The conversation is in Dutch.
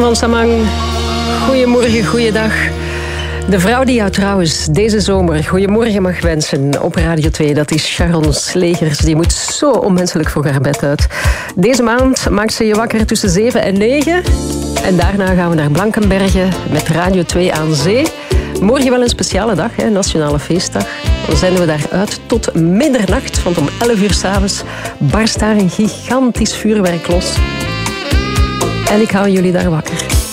Sharon Samang. Goedemorgen, goeiedag. De vrouw die jou trouwens deze zomer goedemorgen mag wensen op Radio 2, dat is Sharon Slegers. Die moet zo onmenselijk vroeg haar bed uit. Deze maand maakt ze je wakker tussen 7 en 9. En daarna gaan we naar Blankenberge met Radio 2 aan zee. Morgen wel een speciale dag, hè, Nationale Feestdag. Dan zenden we daar uit tot middernacht, want om 11 uur 's avonds barst daar een gigantisch vuurwerk los. En ik hou jullie daar wakker.